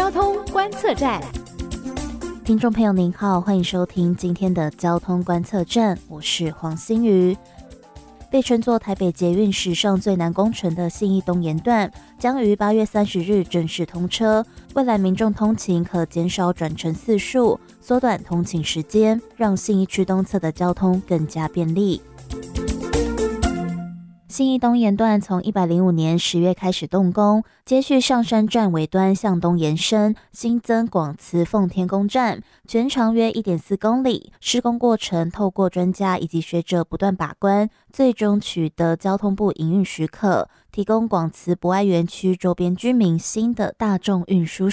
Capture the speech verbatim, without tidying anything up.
交通观测站。 听众朋友您好，欢迎收听今天的交通观测站，我是黄欣瑜。被称作台北捷运史上最难工程的信义东延段，将于八月三十日正式通车。未来民众通勤可减少转乘次数，缩短通勤时间，让信义区东侧的交通更加便利。信义东延段从一百零五年十月开始动工，接续上山站尾端向东延伸，新增广慈奉天宫站，全长约 一点四公里。施工过程透过专家以及学者不断把关，最终取得交通部营运许可，提供广慈博爱园区周边居民新的大众运输